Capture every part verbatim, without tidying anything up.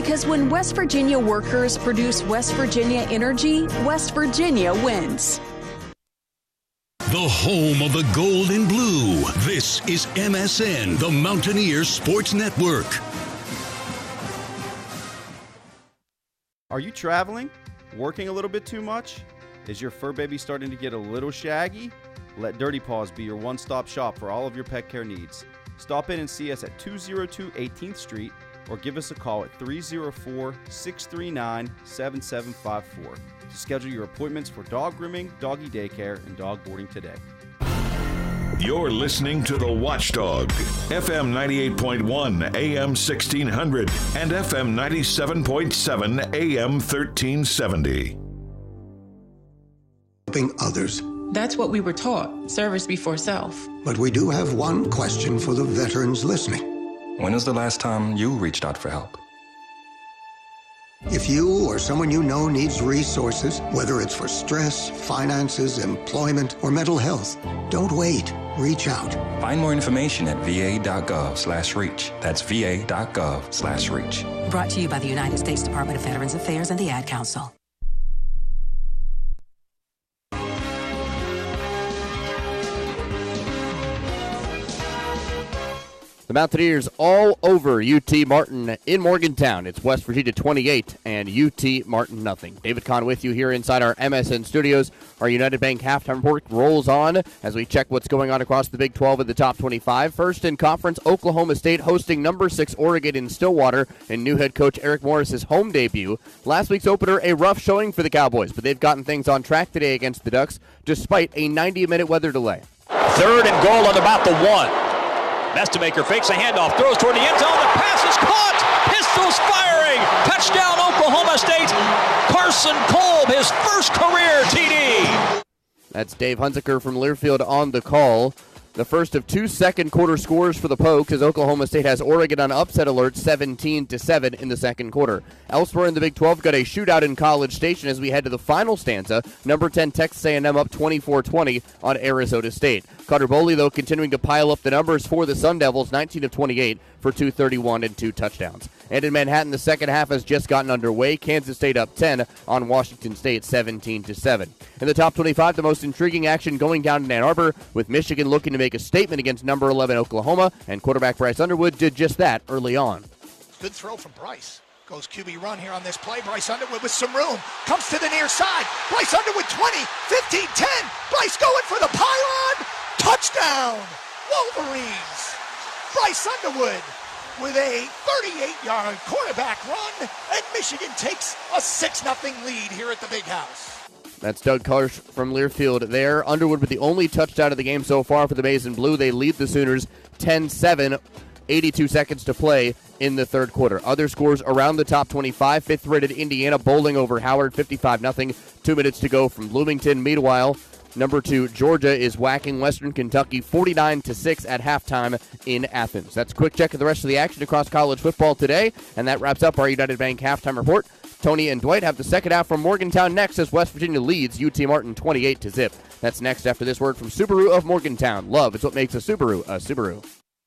Because when West Virginia workers produce West Virginia energy, West Virginia wins. The home of the gold and blue. This is M S N, the Mountaineers Sports Network. Are you traveling? Working a little bit too much? Is your fur baby starting to get a little shaggy? Let Dirty Paws be your one-stop shop for all of your pet care needs. Stop in and see us at two oh two eighteenth Street or give us a call at three oh four, six three nine, seven seven five four to schedule your appointments for dog grooming, doggy daycare, and dog boarding today. You're listening to The Watchdog, F M ninety-eight point one, A M sixteen hundred, and F M ninety-seven point seven, A M thirteen seventy. Helping others. That's what we were taught, service before self. But we do have one question for the veterans listening. When was the last time you reached out for help? If you or someone you know needs resources, whether it's for stress, finances, employment, or mental health, don't wait. Reach out. Find more information at va.gov slash reach. That's va.gov slash reach. Brought to you by the United States Department of Veterans Affairs and the Ad Council. The Mountaineers all over U T Martin in Morgantown. It's West Virginia twenty-eight and U T Martin nothing. David Kahn with you here inside our M S N studios. Our United Bank halftime report rolls on as we check what's going on across the Big twelve in the top twenty-five. First in conference, Oklahoma State hosting number six Oregon in Stillwater in new head coach Eric Morris's home debut. Last week's opener, a rough showing for the Cowboys, but they've gotten things on track today against the Ducks despite a ninety-minute weather delay. Third and goal on about the one. Mestemaker fakes a handoff, throws toward the end zone. The pass is caught. Pistols firing. Touchdown, Oklahoma State. Carson Kolb, his first career T D. That's Dave Hunziker from Learfield on the call. The first of two second quarter scores for the Pokes as Oklahoma State has Oregon on upset alert seventeen to seven in the second quarter. Elsewhere in the Big twelve, got a shootout in College Station as we head to the final stanza. Number ten Texas A and M up twenty-four twenty on Arizona State. Carter Boley, though, continuing to pile up the numbers for the Sun Devils, nineteen of twenty-eight for two thirty-one and two touchdowns. And in Manhattan, the second half has just gotten underway. Kansas State up ten on Washington State, seventeen to seven. In the top twenty-five, the most intriguing action going down in Ann Arbor, with Michigan looking to make a statement against number eleven Oklahoma, and quarterback Bryce Underwood did just that early on. Good throw from Bryce. Goes Q B run here on this play. Bryce Underwood with some room. Comes to the near side. Bryce Underwood twenty, fifteen, ten. Bryce going for the pylon. Touchdown, Wolverines. Bryce Underwood with a thirty-eight-yard quarterback run, and Michigan takes a six nothing lead here at the Big House. That's Doug Karsh from Learfield there. Underwood with the only touchdown of the game so far for the Maize and Blue. They lead the Sooners ten seven, eighty-two seconds to play in the third quarter. Other scores around the top twenty-five. Fifth-rated Indiana bowling over Howard, fifty-five nothing. Two minutes to go from Bloomington. Meanwhile, number two, Georgia is whacking Western Kentucky forty-nine to six at halftime in Athens. That's a quick check of the rest of the action across college football today, and that wraps up our United Bank halftime report. Tony and Dwight have the second half from Morgantown next as West Virginia leads U T Martin twenty-eight to zip. That's next after this word from Subaru of Morgantown. Love is what makes a Subaru a Subaru.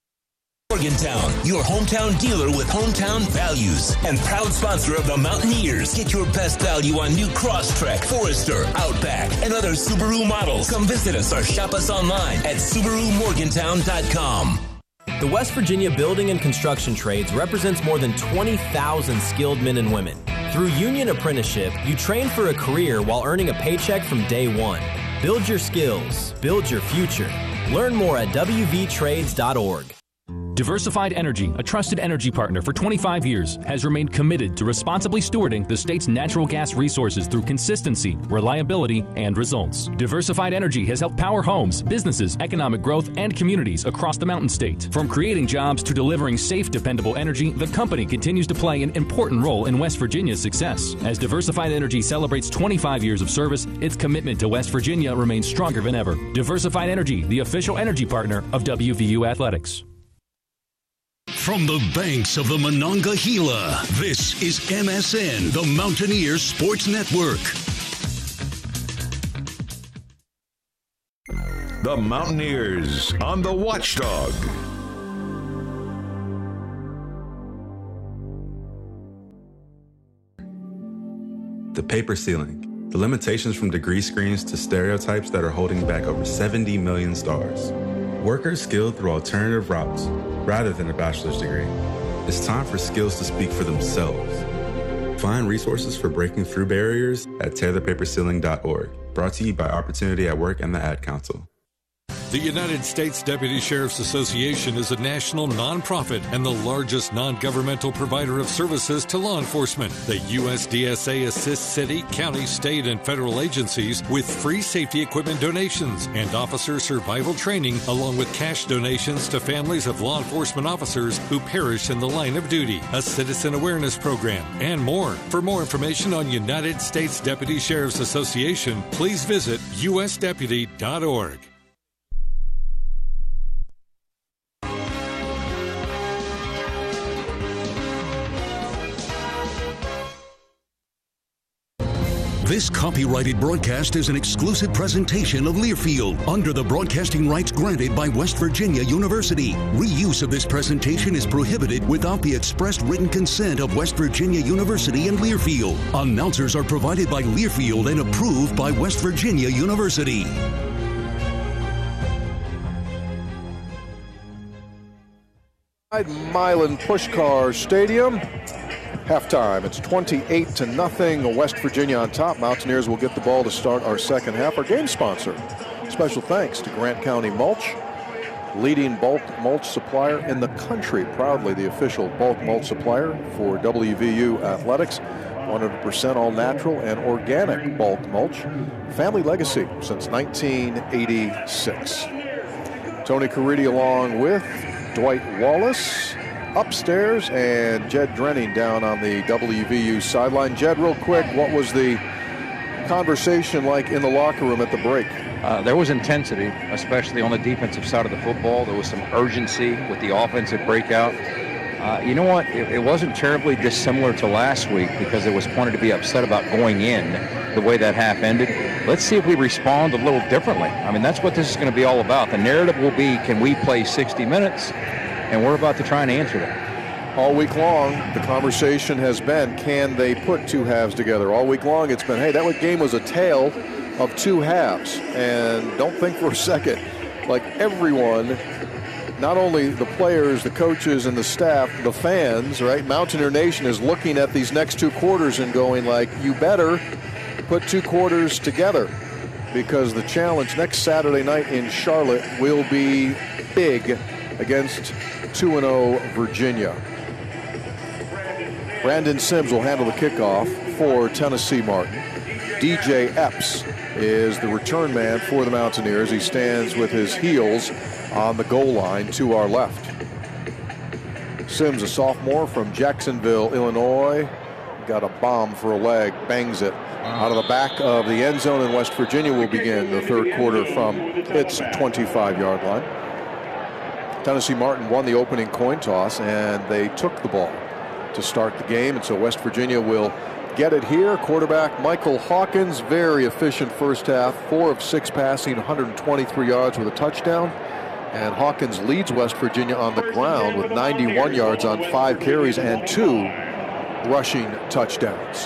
Morgantown, your hometown dealer with hometown values and proud sponsor of the Mountaineers. Get your best value on new Crosstrek, Forester, Outback, and other Subaru models. Come visit us or shop us online at Subaru Morgantown dot com. The West Virginia Building and Construction Trades represents more than twenty thousand skilled men and women. Through union apprenticeship, you train for a career while earning a paycheck from day one. Build your skills. Build your future. Learn more at w v trades dot org. Diversified Energy, a trusted energy partner for twenty-five years, has remained committed to responsibly stewarding the state's natural gas resources through consistency, reliability, and results. Diversified Energy has helped power homes, businesses, economic growth, and communities across the Mountain State. From creating jobs to delivering safe, dependable energy, the company continues to play an important role in West Virginia's success. As Diversified Energy celebrates twenty-five years of service, its commitment to West Virginia remains stronger than ever. Diversified Energy, the official energy partner of W V U Athletics. From the banks of the Monongahela, this is M S N, the Mountaineers Sports Network. The Mountaineers on the Watchdog. The paper ceiling. The limitations from degree screens to stereotypes that are holding back over seventy million stars. Workers skilled through alternative routes rather than a bachelor's degree. It's time for skills to speak for themselves. Find resources for breaking through barriers at tear the paper ceiling dot org. Brought to you by Opportunity at Work and the Ad Council. The United States Deputy Sheriff's Association is a national nonprofit and the largest non-governmental provider of services to law enforcement. The U S D S A assists city, county, state, and federal agencies with free safety equipment donations and officer survival training, along with cash donations to families of law enforcement officers who perish in the line of duty, a citizen awareness program, and more. For more information on United States Deputy Sheriff's Association, please visit U S deputy dot org. This copyrighted broadcast is an exclusive presentation of Learfield under the broadcasting rights granted by West Virginia University. Reuse of this presentation is prohibited without the expressed written consent of West Virginia University and Learfield. Announcers are provided by Learfield and approved by West Virginia University. Milan Pushkar Stadium. Halftime, it's twenty-eight to nothing. West Virginia on top. Mountaineers will get the ball to start our second half. Our game sponsor. Special thanks to Grant County Mulch, leading bulk mulch supplier in the country. Proudly the official bulk mulch supplier for W V U Athletics. one hundred percent all natural and organic bulk mulch. Family legacy since nineteen eighty-six. Tony Caridi along with Dwight Wallace upstairs, and Jed Drenning down on the W V U sideline. Jed, real quick, what was the conversation like in the locker room at the break? Uh, there was intensity, especially on the defensive side of the football. There was some urgency with the offensive breakout. Uh, you know what? It, it wasn't terribly dissimilar to last week because there was plenty to be upset about going in the way that half ended. Let's see if we respond a little differently. I mean, that's what this is going to be all about. The narrative will be, can we play sixty minutes? And we're about to try and answer that. All week long, the conversation has been, can they put two halves together? All week long, it's been, hey, that game was a tale of two halves. And don't think for a second, like everyone, not only the players, the coaches, and the staff, the fans, right? Mountaineer Nation is looking at these next two quarters and going like, you better put two quarters together, because the challenge next Saturday night in Charlotte will be big against two and oh Virginia. Brandon Sims will handle the kickoff for Tennessee Martin. D J Epps is the return man for the Mountaineers. He stands with his heels on the goal line to our left. Sims, a sophomore from Jacksonville, Illinois, got a bomb for a leg, bangs it out of the back of the end zone, and West Virginia will begin the third quarter from its twenty-five-yard line. Tennessee Martin won the opening coin toss, and they took the ball to start the game, and so West Virginia will get it here. Quarterback Michael Hawkins, very efficient first half, four of six passing, one hundred twenty-three yards with a touchdown. And Hawkins leads West Virginia on the ground with ninety-one yards on five carries and two rushing touchdowns.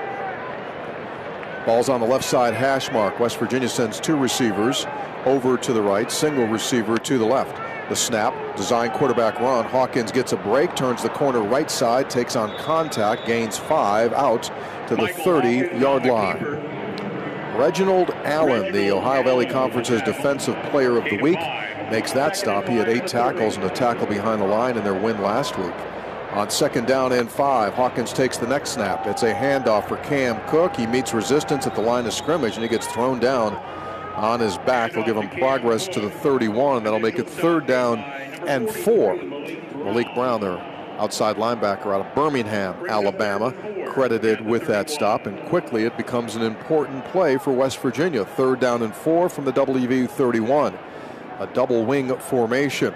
Ball's on the left side hash mark. West Virginia sends two receivers over to the right, single receiver to the left. The snap, design quarterback run. Hawkins gets a break, turns the corner right side, takes on contact, gains five, out to the thirty-yard line. Reginald Allen, the Ohio Valley Conference's Defensive Player of the Week, makes that stop. He had eight tackles and a tackle behind the line in their win last week. On second down and five, Hawkins takes the next snap. It's a handoff for Cam Cook. He meets resistance at the line of scrimmage, and he gets thrown down on his back. They'll give him progress to the thirty-one. That'll make it third down and four. Malik Brown, their outside linebacker out of Birmingham, Alabama, credited with that stop, and quickly it becomes an important play for West Virginia. Third down and four from the W V U thirty-one. A double wing formation.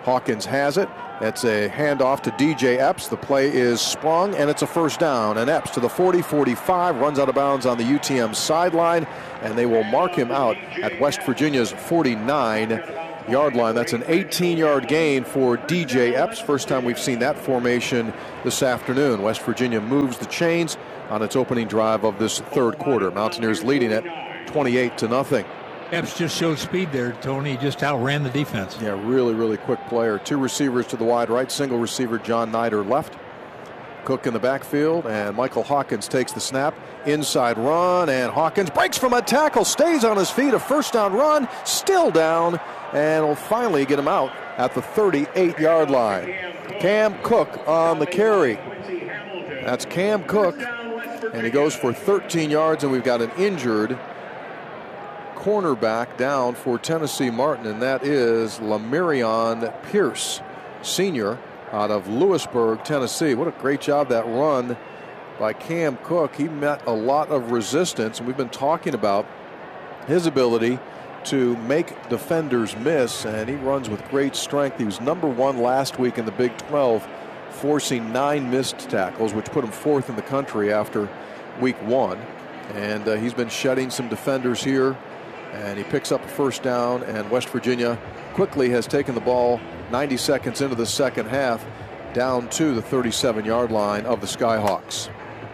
Hawkins has it. That's a handoff to D J Epps. The play is sprung, and it's a first down. And Epps to the forty forty-five, runs out of bounds on the U T M sideline, and they will mark him out at West Virginia's forty-nine-yard line. That's an eighteen-yard gain for D J Epps. First time we've seen that formation this afternoon. West Virginia moves the chains on its opening drive of this third quarter. Mountaineers leading it twenty-eight to nothing. Epps just showed speed there, Tony. He just outran the defense. Yeah, really, really quick player. Two receivers to the wide right, single receiver John Nider left. Cook in the backfield, and Michael Hawkins takes the snap. Inside run, and Hawkins breaks from a tackle, stays on his feet. A first down run, still down, and will finally get him out at the thirty-eight-yard line. Cam Cook on the carry. That's Cam Cook, and he goes for thirteen yards, and we've got an injured cornerback down for Tennessee Martin, and that is Lamarion Pierce, senior out of Lewisburg, Tennessee. What a great job that run by Cam Cook. He met a lot of resistance, and we've been talking about his ability to make defenders miss, and he runs with great strength. He was number one last week in the Big twelve, forcing nine missed tackles, which put him fourth in the country after week one. And uh, he's been shedding some defenders here, and he picks up a first down, and West Virginia quickly has taken the ball ninety seconds into the second half down to the thirty-seven-yard line of the Skyhawks.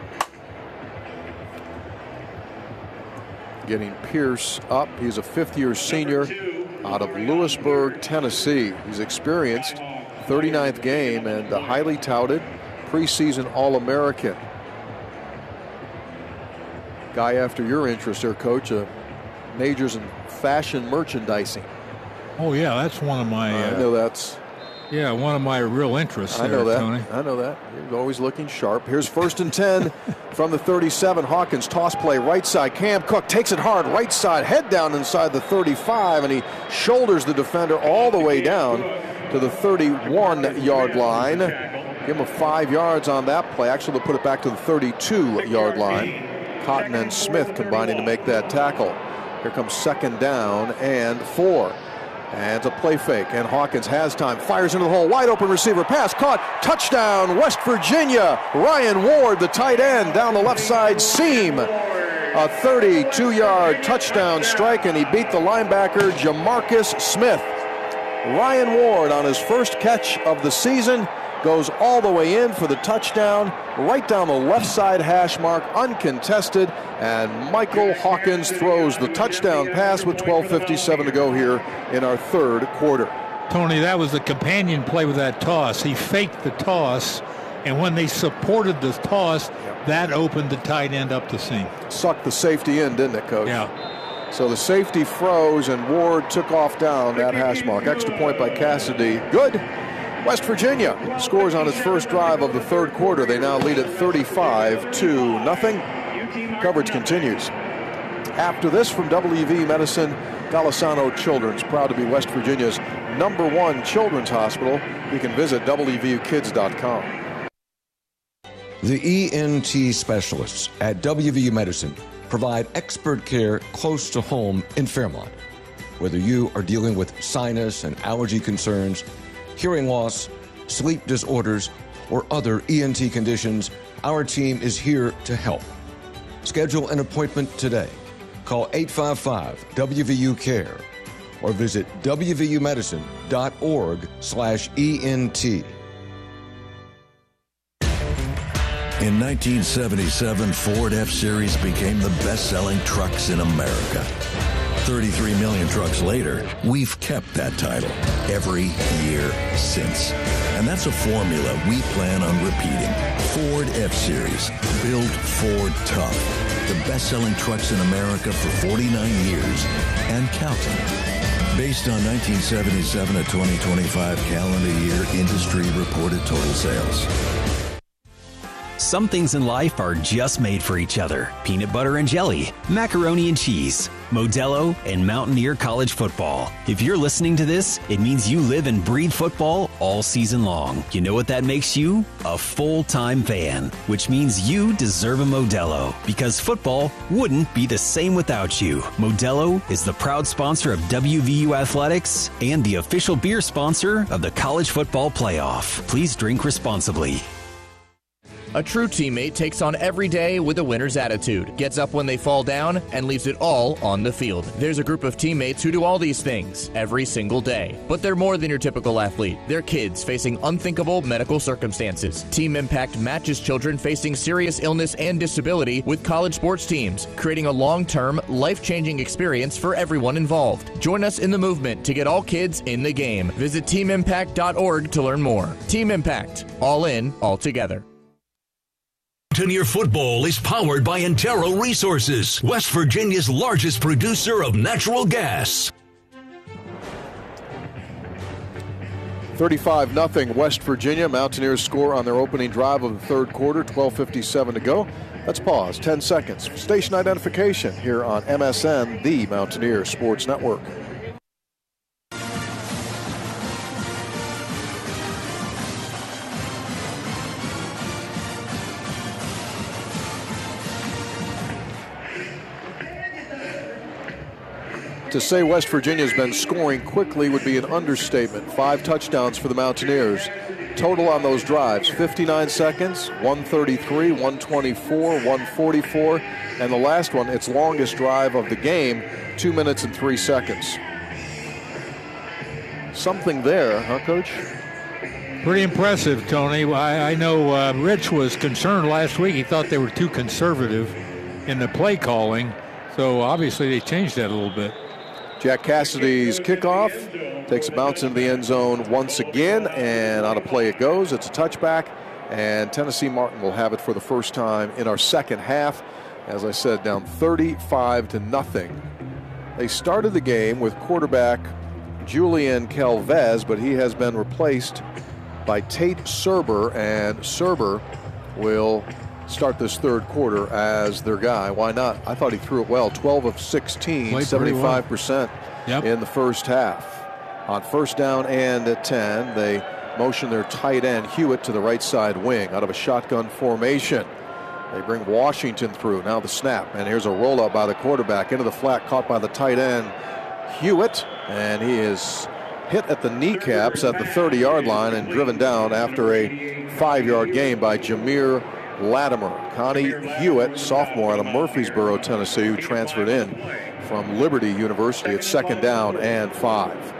Getting Pierce up. He's a fifth-year senior out of Lewisburg, Tennessee. He's experienced, thirty-ninth game, and a highly touted preseason All-American. Guy after your interest there, Coach. Uh, majors in fashion merchandising. Oh yeah, that's one of my. Uh, uh, I know that's. Yeah, one of my real interests. I there, know that. Tony. I know that. You're always looking sharp. Here's first and ten from the thirty-seven. Hawkins toss play right side. Cam Cook takes it hard right side, head down inside the thirty-five, and he shoulders the defender all the way down to the thirty-one-yard line. Give him a five yards on that play. Actually, they'll put it back to the thirty-two-yard line. Cotton and Smith combining to make that tackle. Here comes second down and four. And it's a play fake, and Hawkins has time, fires into the hole, wide open receiver, pass caught, touchdown, West Virginia. Ryan Ward, the tight end, down the left side seam. A thirty-two-yard touchdown strike, and he beat the linebacker, Jamarcus Smith. Ryan Ward on his first catch of the season goes all the way in for the touchdown, right down the left side hash mark, uncontested, and Michael Hawkins throws the touchdown pass with twelve fifty-seven to go here in our third quarter. Tony, that was the companion play with that toss. He faked the toss, and when they supported the toss, that opened the tight end up the seam. Sucked the safety in, didn't it, Coach? Yeah. So the safety froze, and Ward took off down that hash mark. Extra point by Cassidy. Good. West Virginia scores on its first drive of the third quarter. They now lead at thirty-five to nothing. Coverage continues. After this, from W V Medicine, Golisano Children's, proud to be West Virginia's number one children's hospital. You can visit W V U kids dot com. The E N T specialists at W V U Medicine provide expert care close to home in Fairmont. Whether you are dealing with sinus and allergy concerns, hearing loss, sleep disorders, or other E N T conditions, our team is here to help. Schedule an appointment today. Call eight five five W V U care or visit W V U medicine dot org slash E N T. In nineteen seventy-seven, Ford F-Series became the best-selling trucks in America. thirty-three million trucks later, we've kept that title every year since. And that's a formula we plan on repeating. Ford F-Series, built Ford tough. The best-selling trucks in America for forty-nine years and counting. Based on nineteen seventy-seven to twenty twenty-five calendar year industry reported total sales. Some things in life are just made for each other. Peanut butter and jelly, macaroni and cheese. Modelo, and Mountaineer College football. If you're listening to this, it means you live and breathe football all season long. You know what that makes you? A full-time fan, which means you deserve a Modelo, because football wouldn't be the same without you. Modelo is the proud sponsor of W V U Athletics and the official beer sponsor of the College Football Playoff. Please drink responsibly. A true teammate takes on every day with a winner's attitude, gets up when they fall down, and leaves it all on the field. There's a group of teammates who do all these things every single day. But they're more than your typical athlete. They're kids facing unthinkable medical circumstances. Team Impact matches children facing serious illness and disability with college sports teams, creating a long-term, life-changing experience for everyone involved. Join us in the movement to get all kids in the game. Visit team impact dot org to learn more. Team Impact. All in, all together. Mountaineer football is powered by Antero Resources, West Virginia's largest producer of natural gas. thirty-five nothing West Virginia. Mountaineers score on their opening drive of the third quarter, twelve fifty-seven to go. Let's pause ten seconds for station identification here on M S N, the Mountaineer Sports Network. To say West Virginia's been scoring quickly would be an understatement. Five touchdowns for the Mountaineers. Total on those drives, fifty-nine seconds, one thirty-three, one twenty-four, one forty-four, and the last one, its longest drive of the game, two minutes and three seconds. Something there, huh, Coach? Pretty impressive, Tony. I, I know uh, Rich was concerned last week. He thought they were too conservative in the play calling, so obviously they changed that a little bit. Jack Cassidy's kickoff takes a bounce into the end zone once again, and on a play it goes. It's a touchback, and Tennessee Martin will have it for the first time in our second half. As I said, down thirty-five to nothing. They started the game with quarterback Julian Calvez, but he has been replaced by Tate Serber, and Serber will start this third quarter as their guy. Why not? I thought he threw it well. twelve of sixteen, seventy-five percent well. Yep. in the first half. On first down and at ten, they motion their tight end Hewitt to the right side wing out of a shotgun formation. They bring Washington through. Now the snap, and here's a rollout by the quarterback into the flat, caught by the tight end Hewitt, and he is hit at the kneecaps at the thirty-yard line and driven down after a five-yard gain by Jameer Latimer. Connie Hewitt, sophomore out of Murfreesboro, Tennessee, who transferred in from Liberty University at second down and five.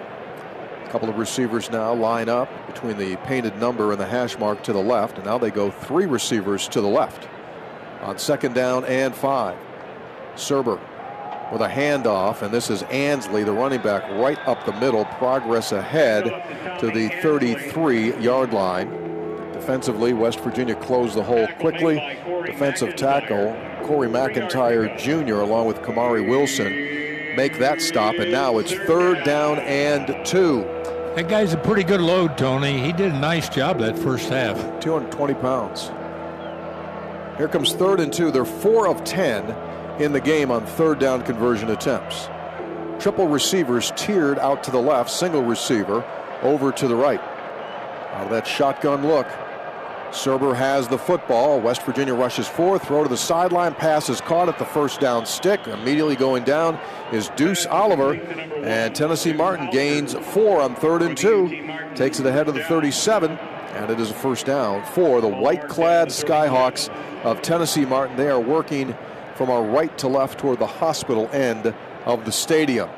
A couple of receivers now line up between the painted number and the hash mark to the left, and now they go three receivers to the left on second down and five. Serber with a handoff, and this is Ansley, the running back, right up the middle. Progress ahead to the thirty-three-yard line. Defensively, West Virginia closed the hole quickly. Defensive tackle Corey McIntyre Junior along with Kamari Wilson make that stop, and now it's third down and two. That guy's a pretty good load, Tony. He did a nice job that first half. two hundred twenty pounds. Here comes third and two. They're four of ten in the game on third down conversion attempts. Triple receivers tiered out to the left, single receiver over to the right. Out of that shotgun look, Serber has the football. West Virginia rushes forward, throw to the sideline, pass is caught at the first down stick. Immediately going down is Deuce Oliver, and Tennessee Martin gains four on third and two, takes it ahead of the thirty-seven, and it is a first down for the white-clad Skyhawks of Tennessee Martin. They are working from our right to left toward the hospital end of the stadium.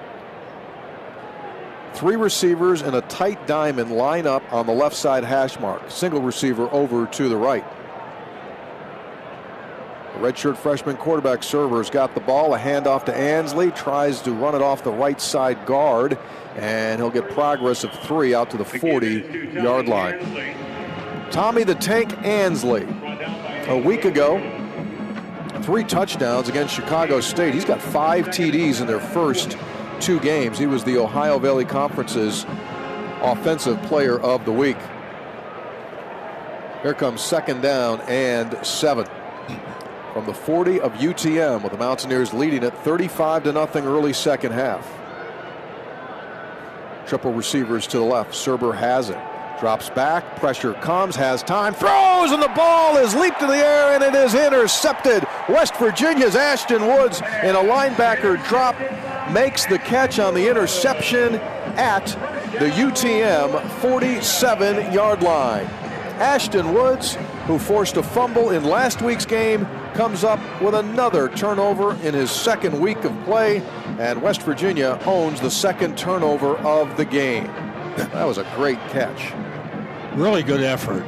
Three receivers in a tight diamond line up on the left side hash mark. Single receiver over to the right. The redshirt freshman quarterback Serber's got the ball. A handoff to Ansley. Tries to run it off the right side guard. And he'll get progress of three out to the forty-yard line. Tommy the Tank Ansley. A week ago, three touchdowns against Chicago State. He's got five T Ds in their first two games. He was the Ohio Valley Conference's Offensive Player of the Week. Here comes second down and seven. from the forty of U T M, with the Mountaineers leading it thirty-five to nothing early second half. Triple receivers to the left. Serber has it. Drops back. Pressure comes. Has time. Throws, and the ball is leaped to the air, and it is intercepted. West Virginia's Ashton Woods, in a linebacker drop, makes the catch on the interception at the U T M forty-seven-yard line. Ashton Woods, who forced a fumble in last week's game, comes up with another turnover in his second week of play, and West Virginia owns the second turnover of the game. That was a great catch. Really good effort.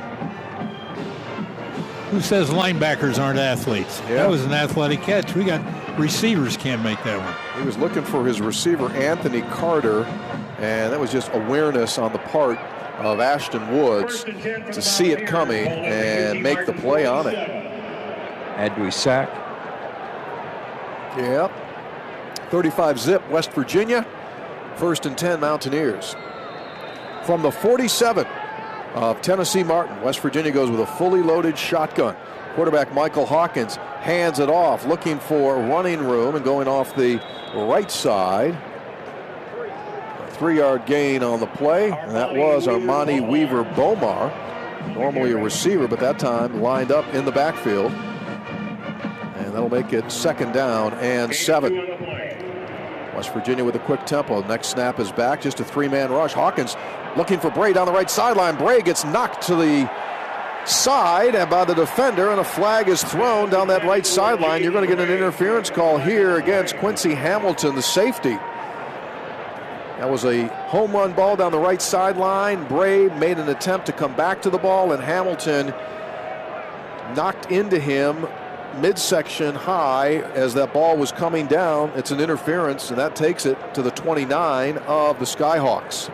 Who says linebackers aren't athletes? Yeah. That was an athletic catch. We got receivers can't make that one. He was looking for his receiver, Anthony Carter, and that was just awareness on the part of Ashton Woods to see it coming and make the play on it. Had to be sack. Yep. thirty-five zip, West Virginia. First and ten, Mountaineers. From the forty-seven of Tennessee Martin, West Virginia goes with a fully loaded shotgun. Quarterback Michael Hawkins hands it off, looking for running room and going off the right side. A three-yard gain on the play, and that was Armani Weaver-Bomar. Normally a receiver, but that time lined up in the backfield. And that'll make it second down and seven. West Virginia with a quick tempo. Next snap is back, just a three-man rush. Hawkins looking for Bray down the right sideline. Bray gets knocked to the side by the defender, and a flag is thrown down that right sideline. You're going to get an interference call here against Quincy Hamilton, the safety. That was a home run ball down the right sideline. Bray made an attempt to come back to the ball, and Hamilton knocked into him midsection high as that ball was coming down. It's an interference, and that takes it to the twenty-nine of the Skyhawks.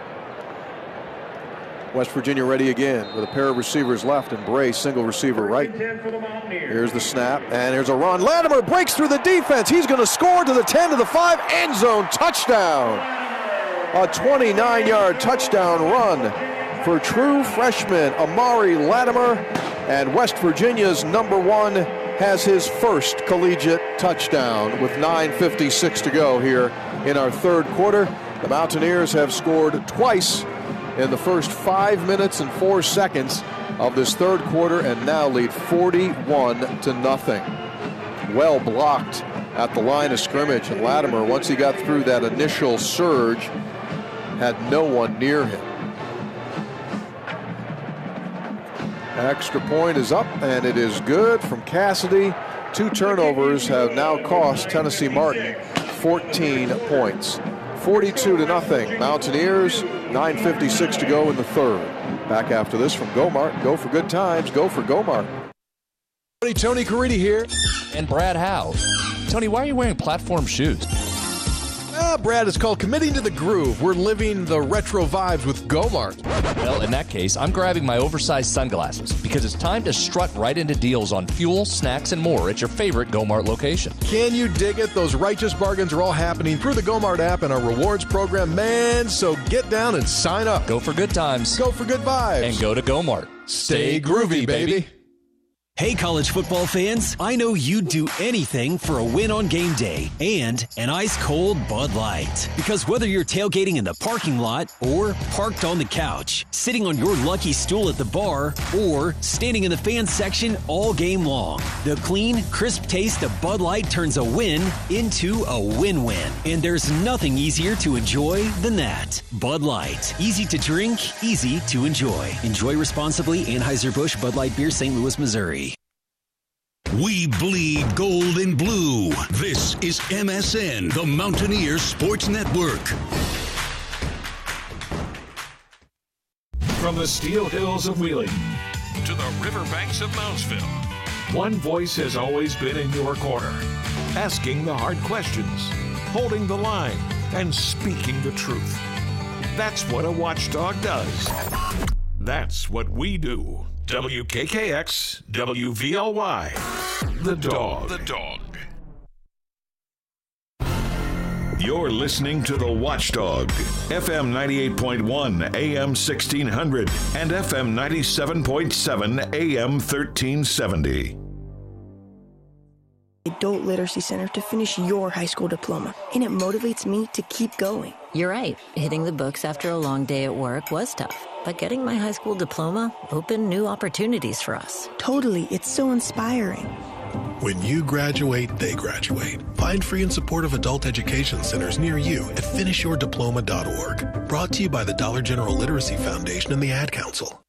West Virginia ready again with a pair of receivers left, and Bray single receiver right. Here's the snap, and here's a run. Latimer breaks through the defense. He's going to score to the ten, to the five, end zone touchdown. A twenty-nine-yard touchdown run for true freshman Amari Latimer, and West Virginia's number one has his first collegiate touchdown with nine fifty-six to go here in our third quarter. The Mountaineers have scored twice in the first five minutes and four seconds of this third quarter, and now lead forty-one to nothing. Well blocked at the line of scrimmage, and Latimer, once he got through that initial surge, had no one near him. Extra point is up, and it is good from Cassidy. Two turnovers have now cost Tennessee Martin fourteen points. forty-two to nothing. Mountaineers, nine fifty-six to go in the third. Back after this from Go-Mart. Go for good times. Go for Go-Mart. Tony Caridi here. And Brad Howe. Tony, why are you wearing platform shoes? Ah, Brad, it's called committing to the groove. We're living the retro vibes with Go-Mart. Well, in that case, I'm grabbing my oversized sunglasses because it's time to strut right into deals on fuel, snacks, and more at your favorite Go-Mart location. Can you dig it? Those righteous bargains are all happening through the Go-Mart app and our rewards program, man. So get down and sign up. Go for good times. Go for good vibes. And go to Go-Mart. Stay groovy, baby. Hey, college football fans, I know you'd do anything for a win on game day and an ice-cold Bud Light. Because whether you're tailgating in the parking lot or parked on the couch, sitting on your lucky stool at the bar, or standing in the fan section all game long, the clean, crisp taste of Bud Light turns a win into a win-win. And there's nothing easier to enjoy than that. Bud Light. Easy to drink, easy to enjoy. Enjoy responsibly. Anheuser-Busch Bud Light Beer, Saint Louis, Missouri. We bleed gold and blue. This is M S N, the Mountaineers Sports Network. From the Steel Hills of Wheeling to the riverbanks of Moundsville, one voice has always been in your corner, asking the hard questions, holding the line, and speaking the truth. That's what a watchdog does. That's what we do. W K K X, W V L Y, The Dog. The Dog. You're listening to The Watchdog, F M ninety-eight point one, A M sixteen hundred, and F M ninety-seven point seven, A M thirteen seventy. Adult Literacy Center to finish your high school diploma, and it motivates me to keep going. You're right. Hitting the books after a long day at work was tough, but getting my high school diploma opened new opportunities for us. Totally. It's so inspiring. When you graduate, they graduate. Find free and supportive adult education centers near you at finish your diploma dot org. Brought to you by the Dollar General Literacy Foundation and the Ad Council.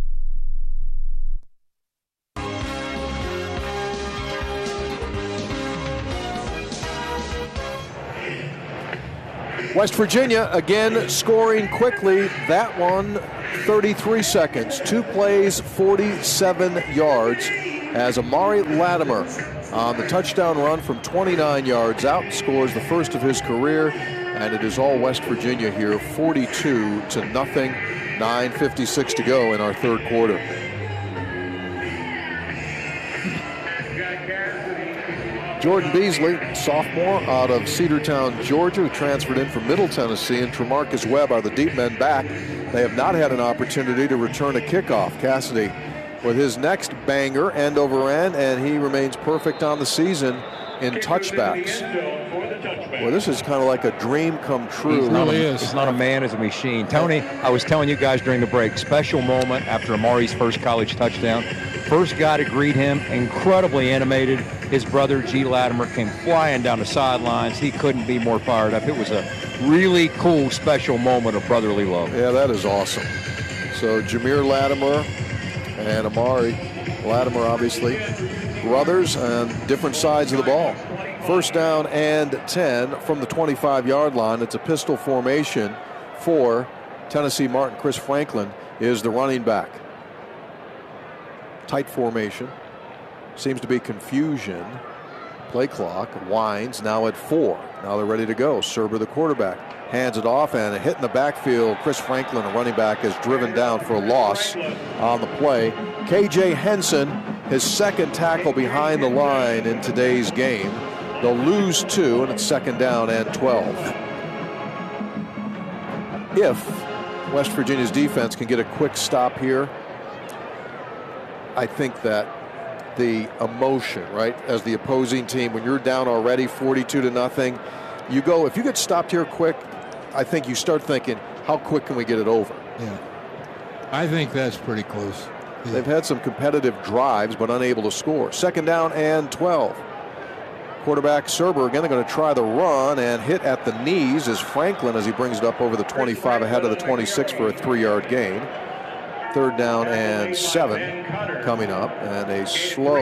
West Virginia again scoring quickly. That one, thirty-three seconds. Two plays, forty-seven yards. As Amari Latimer on the touchdown run from twenty-nine yards out scores the first of his career. And it is all West Virginia here, forty-two to nothing. nine fifty-six to go in our third quarter. Jordan Beasley, sophomore out of Cedartown, Georgia, who transferred in from Middle Tennessee, and Tremarcus Webb are the deep men back. They have not had an opportunity to return a kickoff. Cassidy with his next banger, end over end, and he remains perfect on the season in touchbacks. Well, this is kind of like a dream come true. He's not, a, he's not a man, it's a machine. Tony, I was telling you guys during the break, special moment after Amari's first college touchdown. First guy to greet him, incredibly animated. His brother, G. Latimer, came flying down the sidelines. He couldn't be more fired up. It was a really cool, special moment of brotherly love. Yeah, that is awesome. So Jameer Latimer and Amari Latimer, obviously, brothers on different sides of the ball. First down and ten from the twenty-five-yard line. It's a pistol formation for Tennessee Martin. Chris Franklin is the running back. Tight formation. Seems to be confusion. Play clock winds now at four. Now they're ready to go. Serber, the quarterback, hands it off, and a hit in the backfield. Chris Franklin, a running back, is driven down for a loss on the play. K J Henson, his second tackle behind the line in today's game. They'll lose two, and it's second down and twelve. If West Virginia's defense can get a quick stop here, I think that the emotion, right, as the opposing team, when you're down already forty-two to nothing, you go, if you get stopped here quick, I think you start thinking, how quick can we get it over? Yeah. I think that's pretty close. Yeah. They've had some competitive drives, but unable to score. Second down and twelve. Quarterback Serber again, they're going to try the run and hit at the knees as Franklin as he brings it up over the twenty-five ahead of the twenty-six for a three-yard gain. Third down and seven coming up, and a slow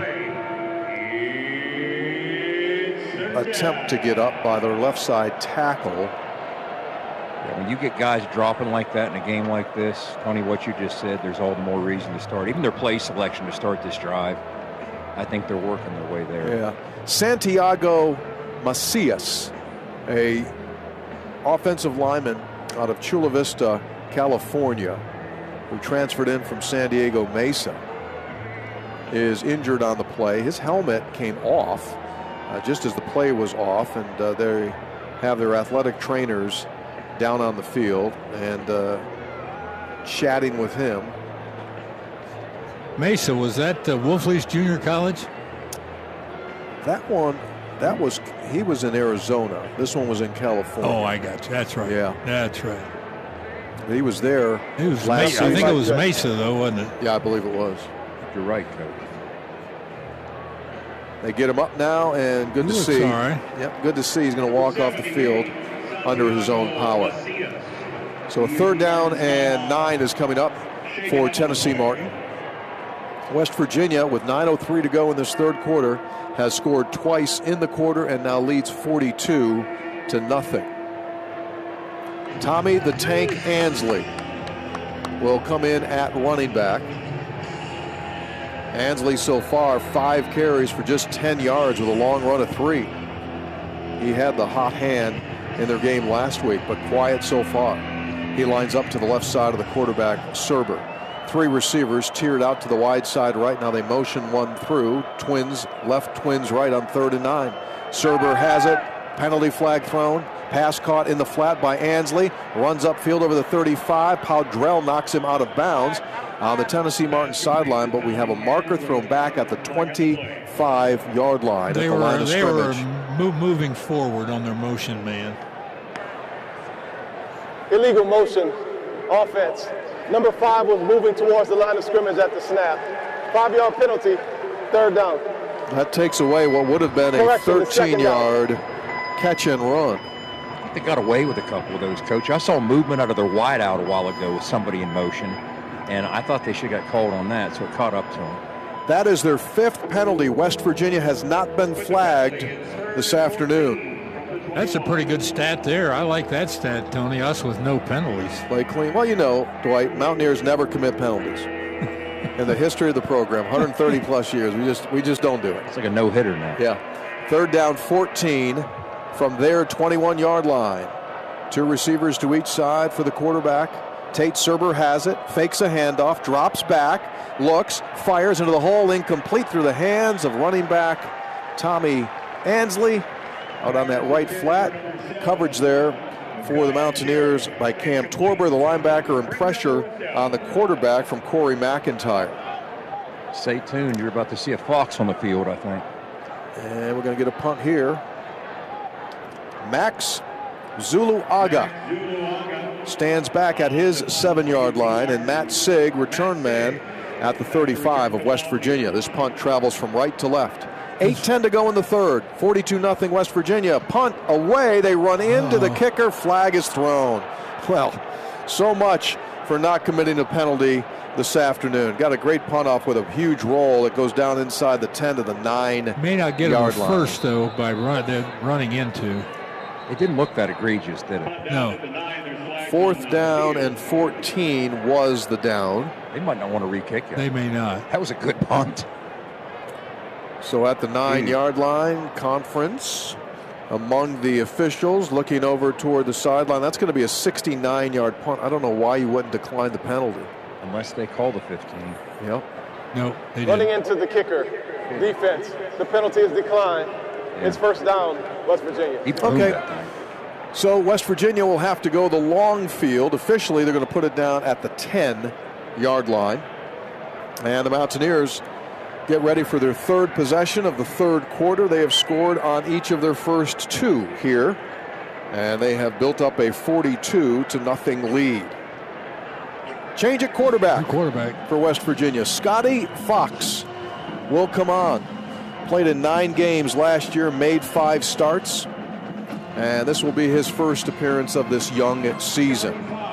attempt to get up by their left side tackle. Yeah, when you get guys dropping like that in a game like this, Tony, what you just said, there's all the more reason to start. Even their play selection to start this drive, I think they're working their way there. Yeah. Santiago Macias, a offensive lineman out of Chula Vista, California, who transferred in from San Diego Mesa, is injured on the play. His helmet came off uh, just as the play was off, and uh, they have their athletic trainers down on the field and uh, chatting with him. Mesa, was that uh, Wolfley's Junior College? That one, that was, he was in Arizona. This one was in California. Oh, I got you. That's right. Yeah. That's right. He was there. He was last Mesa. I think it was Mesa, though, wasn't it? Yeah, I believe it was. You're right, Coach. They get him up now, and good He to looks see. all right. Yep, good to see. He's going to walk off the field under his own power. So third down and nine is coming up for Tennessee Martin. West Virginia, with nine oh three to go in this third quarter, has scored twice in the quarter and now leads forty-two to nothing. Tommy the Tank Ansley will come in at running back. Ansley so far five carries for just ten yards with a long run of three. He had the hot hand in their game last week, but quiet so far. He lines up to the left side of the quarterback, Serber. Three receivers tiered out to the wide side right. Now they motion one through. Twins left, twins right on third and nine. Serber has it. Penalty flag thrown. Pass caught in the flat by Ansley. Runs upfield over the thirty-five. Powdrell knocks him out of bounds. on the Tennessee Martin sideline, but we have a marker thrown back at the twenty-five-yard line They at the were, line of they scrimmage. were mo- moving forward on their motion man. Illegal motion offense. Number five was moving towards the line of scrimmage at the snap. Five-yard penalty, third down. That takes away what would have been a Correction, the second thirteen-yard catch and run. I think they got away with a couple of those, Coach. I saw movement out of their wideout a while ago with somebody in motion, and I thought they should have got called on that, so it caught up to them. That is their fifth penalty. West Virginia has not been flagged this afternoon. That's a pretty good stat there. I like that stat, Tony. Us with no penalties. Play clean. Well, you know, Dwight, Mountaineers never commit penalties. In the history of the program, one hundred thirty plus years, we just we just don't do it. It's like a no-hitter now. Yeah. Third down, fourteen from their twenty-one-yard line. Two receivers to each side for the quarterback. Tate Serber has it, fakes a handoff, drops back, looks, fires into the hole, incomplete through the hands of running back Tommy Ansley. Out on that right flat. Coverage there for the Mountaineers by Cam Torber, the linebacker, and pressure on the quarterback from Corey McIntyre. Stay tuned. You're about to see a fox on the field, I think. And we're going to get a punt here. Max Zuluaga stands back at his seven-yard line, and Matt Sig, return man, at the thirty-five of West Virginia. This punt travels from right to left. eight ten to go in the third. forty-two nothing West Virginia. Punt away. They run into oh. the kicker. Flag is thrown. Well, so much for not committing a penalty this afternoon. Got a great punt off with a huge roll. It goes down inside the ten to the nine. May not get yard him line. first, though, by run, running into. It didn't look that egregious, did it? No. Fourth down and fourteen was the down. They might not want to re-kick it. They may not. That was a good punt. So at the nine-yard line, conference among the officials looking over toward the sideline. That's going to be a sixty-nine-yard punt. I don't know why you wouldn't decline the penalty. Unless they call the fifteen. Yep. No, they Running didn't. into the kicker. Defense. The penalty is declined. Yeah. It's first down, West Virginia. He proved Okay. that thing. So West Virginia will have to go the long field. Officially, they're going to put it down at the ten-yard line. And the Mountaineers get ready for their third possession of the third quarter. They have scored on each of their first two here. And they have built up a forty-two to nothing lead. Change at quarterback. Good quarterback. For West Virginia. Scotty Fox will come on. Played in nine games last year, made five starts. And this will be his first appearance of this young season.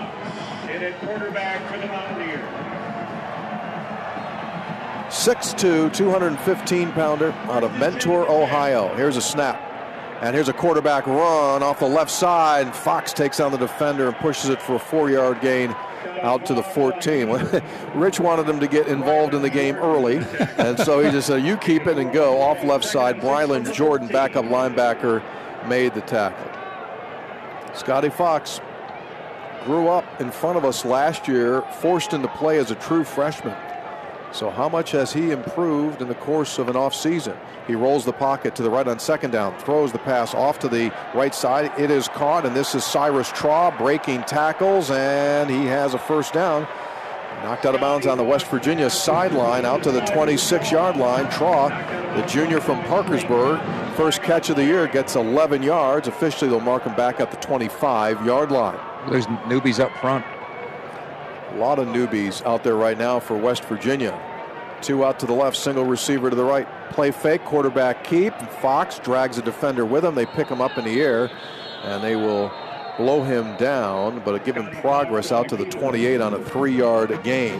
six two, two hundred fifteen pounder out of Mentor, Ohio. Here's a snap. And here's a quarterback run off the left side. Fox takes on the defender and pushes it for a four-yard gain out to the fourteen. Rich wanted him to get involved in the game early, and so he just said, you keep it and go. Off left side, Brylan Jordan, backup linebacker, made the tackle. Scotty Fox grew up in front of us last year, forced into play as a true freshman. So how much has he improved in the course of an offseason? He rolls the pocket to the right on second down, throws the pass off to the right side. It is caught, and this is Cyrus Traub breaking tackles, and he has a first down. Knocked out of bounds on the West Virginia sideline out to the twenty-six-yard line. Traub, the junior from Parkersburg, first catch of the year, gets eleven yards. Officially, they'll mark him back at the twenty-five-yard line. There's newbies up front. A lot of newbies out there right now for West Virginia. Two out to the left, single receiver to the right. Play fake, quarterback keep. Fox drags a defender with him. They pick him up in the air, and they will blow him down, but give him progress out to the twenty-eight on a three-yard gain.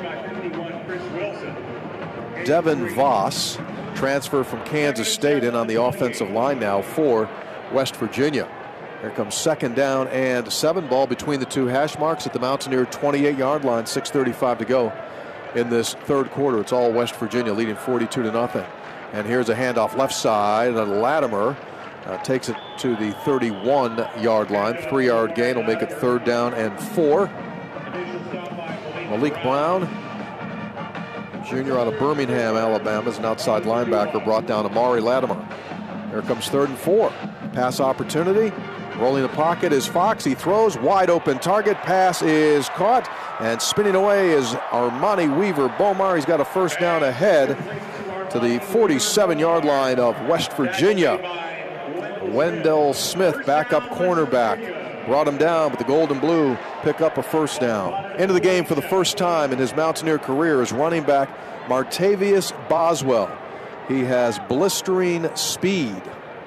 Devin Voss, transfer from Kansas State, in on the offensive line now for West Virginia. Here comes second down and seven. Ball between the two hash marks at the Mountaineer twenty-eight-yard line. six thirty-five to go in this third quarter. It's all West Virginia leading forty-two to nothing. And here's a handoff left side. And Latimer uh, takes it to the thirty-one-yard line. Three-yard gain will make it third down and four. Malik Brown, junior out of Birmingham, Alabama, is an outside linebacker, brought down Amari Latimer. Here comes third and four. Pass opportunity. Rolling the pocket is Fox. He throws, wide open target. Pass is caught, and spinning away is Armani Weaver Bomar. He's got a first down ahead to the forty-seven-yard line of West Virginia. Wendell Smith, backup cornerback, brought him down, but the Gold and Blue pick up a first down. Into the game for the first time in his Mountaineer career is running back Martavius Boswell. He has blistering speed.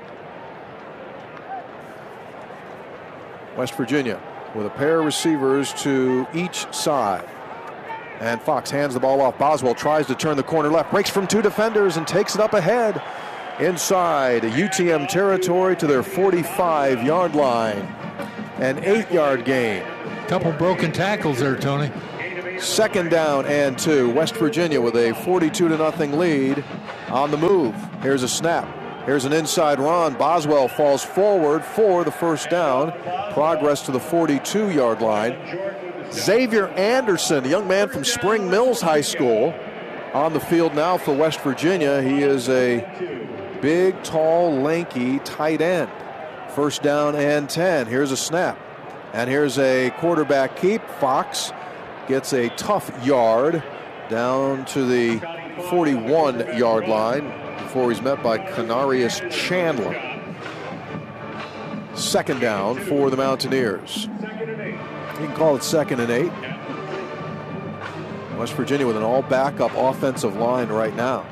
West Virginia with a pair of receivers to each side. And Fox hands the ball off. Boswell tries to turn the corner left, breaks from two defenders and takes it up ahead inside U T M territory to their forty-five-yard line. An eight-yard gain. Couple broken tackles there, Tony. Second down and two. West Virginia with a forty-two to nothing lead on the move. Here's a snap. Here's an inside run. Boswell falls forward for the first down. Progress to the forty-two-yard line. Xavier Anderson, a young man from Spring Mills High School, on the field now for West Virginia. He is a big, tall, lanky tight end. First down and ten. Here's a snap. And here's a quarterback keep. Fox gets a tough yard down to the forty-one-yard line before he's met by Canarius Chandler. Second down for the Mountaineers. You can call it second and eight. West Virginia with an all-backup offensive line right now.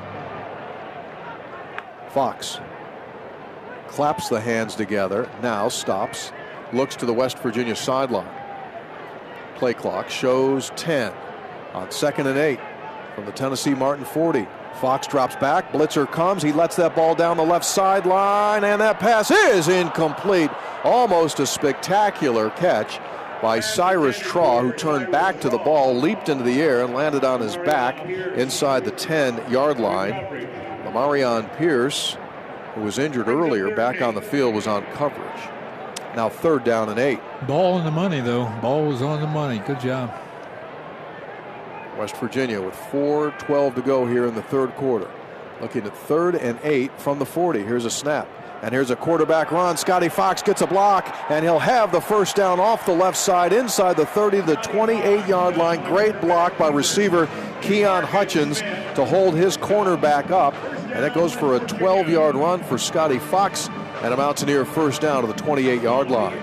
Fox claps the hands together, now stops, looks to the West Virginia sideline. Play clock shows ten on second and eight from the Tennessee Martin forty. Fox drops back, blitzer comes, he lets that ball down the left sideline, and that pass is incomplete. Almost a spectacular catch by Cyrus Traw, who turned back to the ball, leaped into the air, and landed on his back inside the ten-yard line. Lamarion Pierce, who was injured earlier, back on the field, was on coverage. Now third down and eight. Ball on the money, though. Ball was on the money. Good job. West Virginia with four twelve to go here in the third quarter. Looking at third and eight from the forty. Here's a snap. And here's a quarterback run. Scotty Fox gets a block, and he'll have the first down off the left side inside the thirty to the twenty-eight-yard line. Great block by receiver Keon Hutchins to hold his cornerback up. And it goes for a twelve-yard run for Scotty Fox and a Mountaineer first down to the twenty-eight-yard line.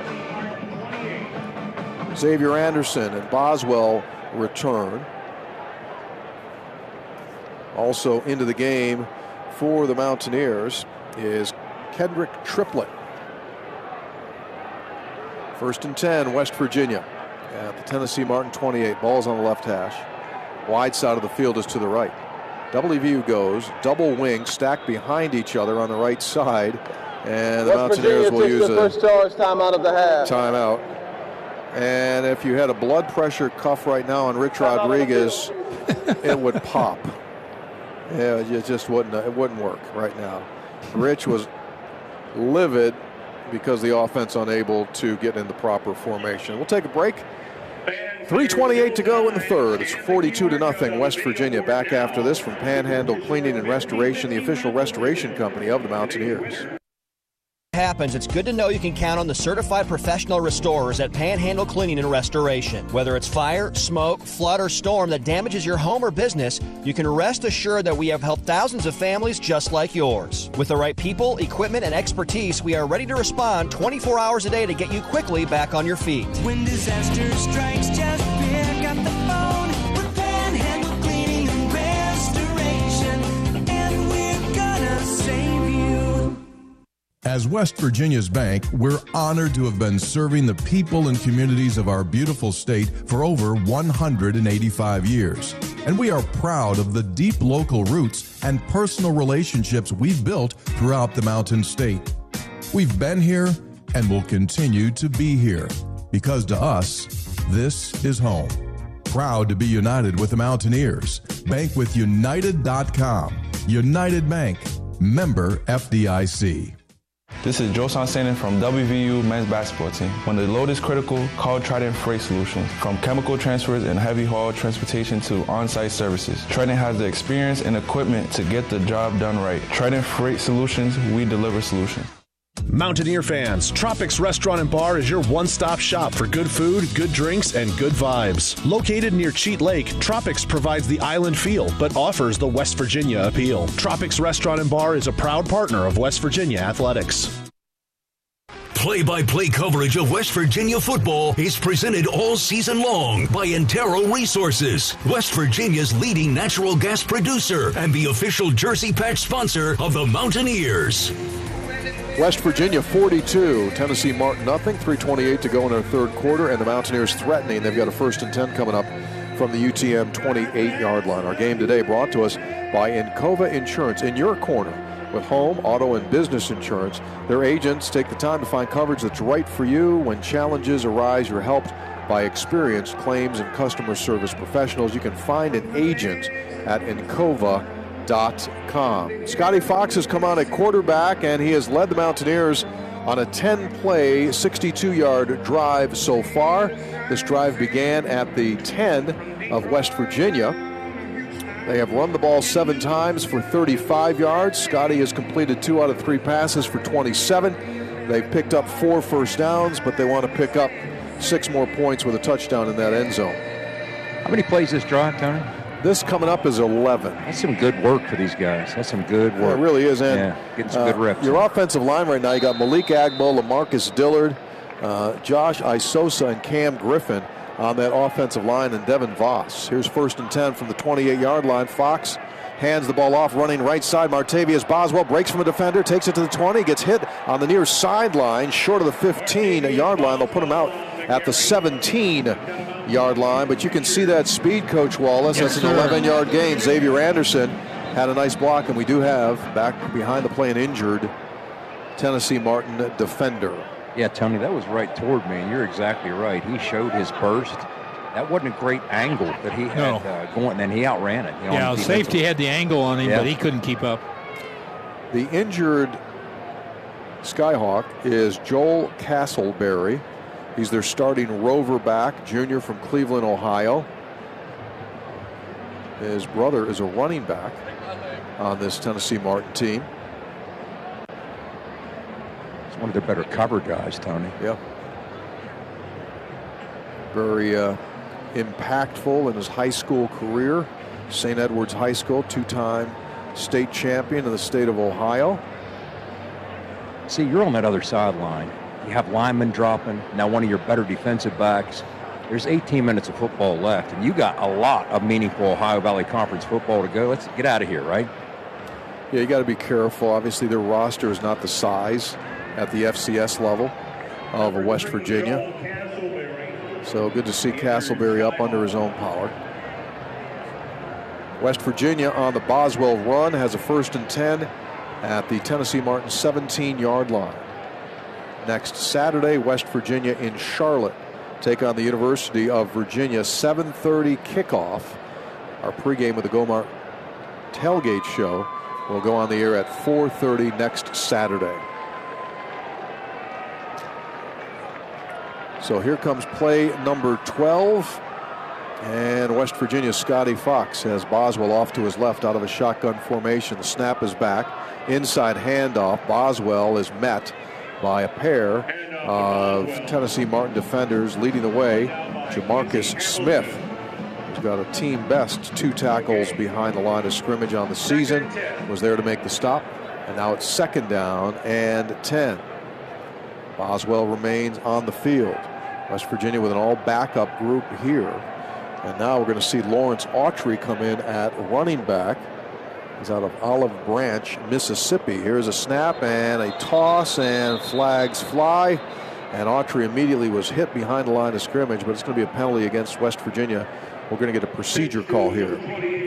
Xavier Anderson and Boswell return. Also into the game for the Mountaineers is Kendrick Triplett. First and ten, West Virginia at the Tennessee Martin twenty-eight. Ball's on the left hash. Wide side of the field is to the right. W V U goes double wing stacked behind each other on the right side, and the West Mountaineers Virginia will takes use the a first charge timeout of the half. timeout. And if you had a blood pressure cuff right now on Rich Rodriguez, it would pop. Yeah, it just wouldn't. It wouldn't work right now. Rich was livid because the offense unable to get in the proper formation. We'll take a break. three twenty-eight to go in the third. It's forty-two to nothing. West Virginia back after this from Panhandle Cleaning and Restoration, the official restoration company of the Mountaineers. Happens, it's good to know you can count on the certified professional restorers at Panhandle Cleaning and Restoration. Whether it's fire, smoke, flood, or storm that damages your home or business, you can rest assured that we have helped thousands of families just like yours. With the right people, equipment, and expertise, we are ready to respond twenty-four hours a day to get you quickly back on your feet. When disaster strikes, just pick up the phone with Panhandle Cleaning and Restoration, and we're gonna save you. As West Virginia's bank, we're honored to have been serving the people and communities of our beautiful state for over one hundred eighty-five years. And we are proud of the deep local roots and personal relationships we've built throughout the Mountain State. We've been here and will continue to be here because to us, this is home. Proud to be united with the Mountaineers. Bank with United dot com. United Bank. Member F D I C. This is Josan Sanin from W V U men's basketball team. When the load is critical, call Trident Freight Solutions. From chemical transfers and heavy haul transportation to on-site services, Trident has the experience and equipment to get the job done right. Trident Freight Solutions, we deliver solutions. Mountaineer fans, Tropics Restaurant and Bar is your one-stop shop for good food, good drinks, and good vibes. Located near Cheat Lake, Tropics provides the island feel, but offers the West Virginia appeal. Tropics Restaurant and Bar is a proud partner of West Virginia Athletics. Play-by-play coverage of West Virginia football is presented all season long by Antero Resources, West Virginia's leading natural gas producer and the official jersey patch sponsor of the Mountaineers. West Virginia forty-two, Tennessee Martin nothing, three twenty-eight to go in their third quarter, and the Mountaineers threatening. They've got a first and ten coming up from the U T M twenty-eight-yard line. Our game today brought to us by Encova Insurance. In your corner with home, auto, and business insurance, their agents take the time to find coverage that's right for you. When challenges arise, you're helped by experienced claims and customer service professionals. You can find an agent at Encova dot com. Scotty Fox has come on at quarterback, and he has led the Mountaineers on a ten-play, sixty-two-yard drive so far. This drive began at the ten of West Virginia. They have run the ball seven times for thirty-five yards. Scotty has completed two out of three passes for twenty-seven. They've picked up four first downs, but they want to pick up six more points with a touchdown in that end zone. How many plays this drive, Tony? This coming up is eleven. That's some good work for these guys. That's some good work. Yeah, it really is. And yeah, getting some uh, good reps. Your offensive line right now, you got Malik Agbo, LaMarcus Dillard, uh, Josh Isosa, and Cam Griffin on that offensive line, and Devin Voss. Here's first and ten from the twenty-eight-yard line. Fox hands the ball off, running right side. Martavius Boswell breaks from a defender, takes it to the twenty, gets hit on the near sideline, short of the fifteen-yard line. They'll put him out at the seventeen-yard line, but you can see that speed, Coach Wallace. Yes, That's an eleven-yard gain. Xavier Anderson had a nice block, and we do have back behind the play an injured Tennessee Martin defender. Yeah, Tony, that was right toward me, and you're exactly right. He showed his burst. That wasn't a great angle that he had No. uh, going, and then he outran it. You know, Yeah, on the safety had the angle on him, Yeah. but he couldn't keep up. The injured Skyhawk is Joel Castleberry. He's their starting rover back, junior from Cleveland, Ohio. His brother is a running back on this Tennessee Martin team. He's one of their better cover guys, Tony. Yeah. Very uh, impactful in his high school career. Saint Edward's High School, two-time state champion in the state of Ohio. See, you're on that other sideline. You have linemen dropping. Now one of your better defensive backs. There's eighteen minutes of football left, and you got a lot of meaningful Ohio Valley Conference football to go. Let's get out of here, right? Yeah, you got to be careful. Obviously, their roster is not the size at the F C S level of West Virginia. So good to see Castleberry up under his own power. West Virginia on the Boswell run has a first and ten at the Tennessee Martin seventeen-yard line. Next Saturday, West Virginia in Charlotte take on the University of Virginia. seven thirty kickoff. Our pregame with the Gomart Tailgate Show will go on the air at four thirty next Saturday. So here comes play number twelve. And West Virginia's Scotty Fox has Boswell off to his left out of a shotgun formation. The snap is back. Inside handoff. Boswell is met by a pair of Tennessee Martin defenders. Leading the way, Jamarcus Smith, who's got a team best two tackles behind the line of scrimmage on the season, was there to make the stop. And now it's second down and ten. Boswell remains on the field. West Virginia with an all backup group here. And now we're going to see Lawrence Autry come in at running back. He's out of Olive Branch, Mississippi. Here's a snap and a toss, and flags fly. And Autry immediately was hit behind the line of scrimmage, but it's going to be a penalty against West Virginia. We're going to get a procedure call here.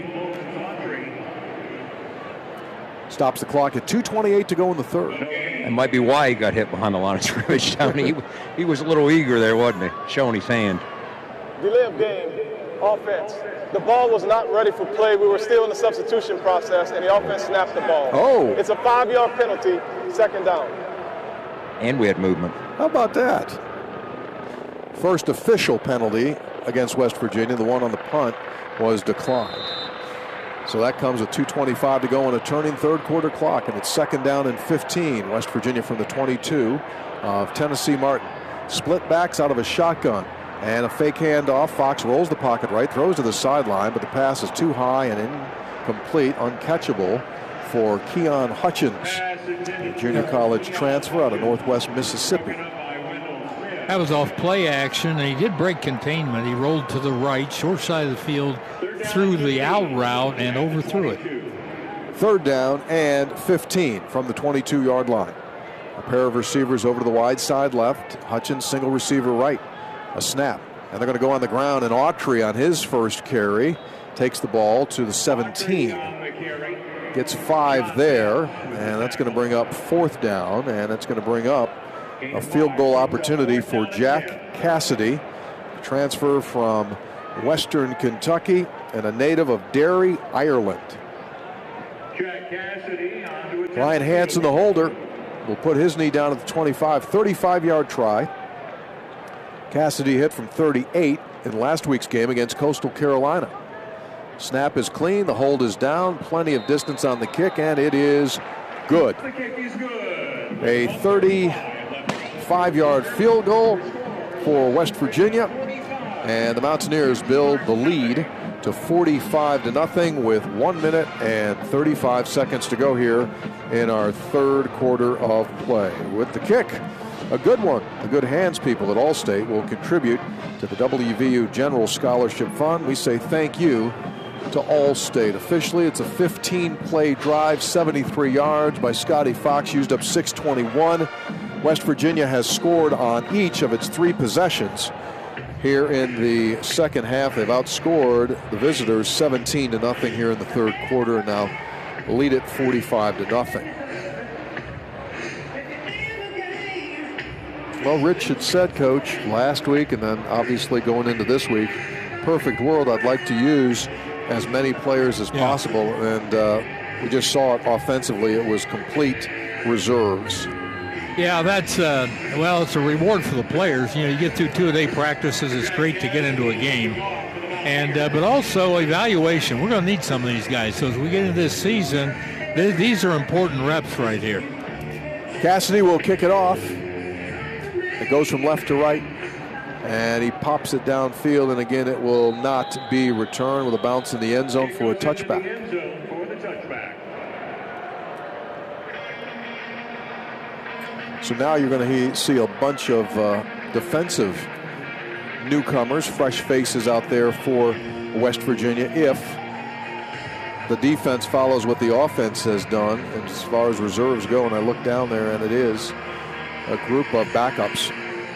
Stops the clock at two twenty-eight to go in the third. That might be why he got hit behind the line of scrimmage. Tony, he, he was a little eager there, wasn't he? Showing his hand. Delay of game, offense. The ball was not ready for play. We were still in the substitution process, and the offense snapped the ball. Oh. It's a five-yard penalty, second down. And we had movement. How about that? First official penalty against West Virginia. The one on the punt was declined. So that comes with two twenty-five to go on a turning third quarter clock, and it's second down and fifteen. West Virginia from the twenty-two of Tennessee Martin. Split backs out of a shotgun and a fake handoff. Fox rolls the pocket right, throws to the sideline, but the pass is too high and incomplete, uncatchable for Keon Hutchins, a junior college transfer out of Northwest Mississippi. That was off play action, and he did break containment. He rolled to the right, short side of the field, through the out route, and overthrew it. Third down and fifteen from the twenty-two-yard line. A pair of receivers over to the wide side left. Hutchins, single receiver right. A snap. And they're going to go on the ground, and Autry on his first carry takes the ball to the seventeen. Gets five there, and that's going to bring up fourth down, and it's going to bring up a field goal opportunity for Jack Cassidy, transfer from Western Kentucky and a native of Derry, Ireland. Ryan Hansen, the holder, will put his knee down at the twenty-five. thirty-five-yard try. Cassidy hit from thirty-eight in last week's game against Coastal Carolina. Snap is clean, the hold is down, plenty of distance on the kick, and it is good. A thirty-five-yard field goal for West Virginia, and the Mountaineers build the lead to forty-five to nothing with one minute and thirty-five seconds to go here in our third quarter of play. With the kick, a good one. The good hands people at Allstate will contribute to the W V U General Scholarship Fund. We say thank you to Allstate. Officially, it's a fifteen-play drive, seventy-three yards by Scotty Fox, used up six twenty-one. West Virginia has scored on each of its three possessions. Here in the second half, they've outscored the visitors seventeen to nothing here in the third quarter, and now lead it forty-five to nothing. Well, Rich had said, Coach, last week, and then obviously going into this week, perfect world, I'd like to use as many players as yeah. possible, and uh, we just saw it offensively. It was complete reserves. Yeah, that's, uh, well, it's a reward for the players. You know, you get through two-a-day practices, it's great to get into a game. And uh, but also evaluation. We're going to need some of these guys. So as we get into this season, th- these are important reps right here. Cassidy will kick it off. It goes from left to right, and he pops it downfield, and again, it will not be returned with a bounce in the end zone for a touchback. So now you're going to see a bunch of uh, defensive newcomers, fresh faces out there for West Virginia if the defense follows what the offense has done. And as far as reserves go, and I look down there, and it is a group of backups.